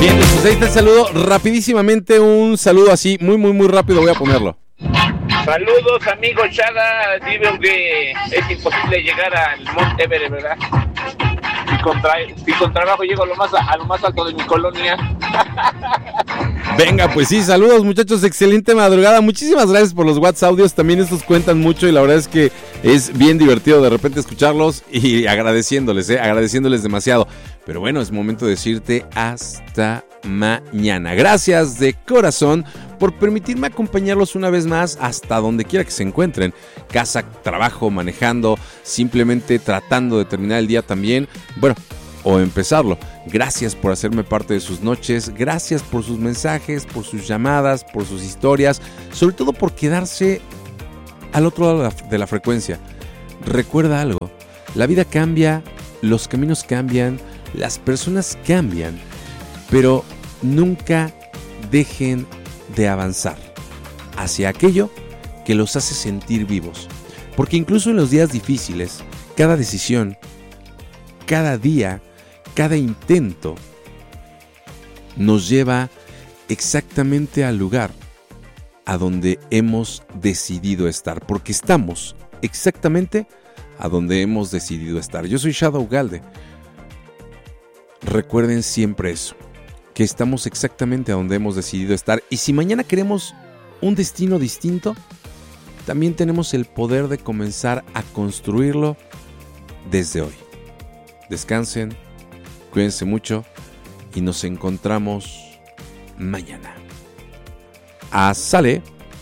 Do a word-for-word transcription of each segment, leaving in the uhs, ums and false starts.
Bien, pues ahí está el saludo. Rapidísimamente, un saludo así, muy, muy, muy rápido voy a ponerlo. Saludos, amigo Chada. Digo que es imposible llegar al Mount Everest, ¿verdad? Y con, tra- y con trabajo llego a lo, más a, a lo más alto de mi colonia. Venga, pues sí, saludos muchachos, excelente madrugada. Muchísimas gracias por los WhatsApp audios, también estos cuentan mucho y la verdad es que es bien divertido de repente escucharlos y agradeciéndoles, eh, agradeciéndoles demasiado. Pero bueno, es momento de decirte hasta mañana. Gracias de corazón por permitirme acompañarlos una vez más hasta donde quiera que se encuentren. Casa, trabajo, manejando, simplemente tratando de terminar el día también. Bueno, o empezarlo. Gracias por hacerme parte de sus noches, gracias por sus mensajes, por sus llamadas, por sus historias, sobre todo por quedarse al otro lado de la, de la frecuencia. Recuerda algo, la vida cambia, los caminos cambian, las personas cambian, pero nunca dejen de avanzar hacia aquello que los hace sentir vivos, porque incluso en los días difíciles, cada decisión, cada día, cada intento nos lleva exactamente al lugar a donde hemos decidido estar, porque estamos exactamente a donde hemos decidido estar. Yo soy Shadow Galde. Recuerden siempre eso, que estamos exactamente a donde hemos decidido estar, y si mañana queremos un destino distinto, también tenemos el poder de comenzar a construirlo desde hoy. Descansen, cuídense mucho y nos encontramos mañana. Ah, sale.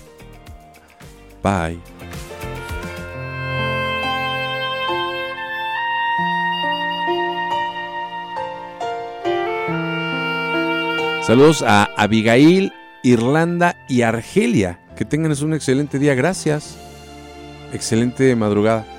Bye. Saludos a Abigail, Irlanda y Argelia. Que tengan un excelente día. Gracias. Excelente madrugada.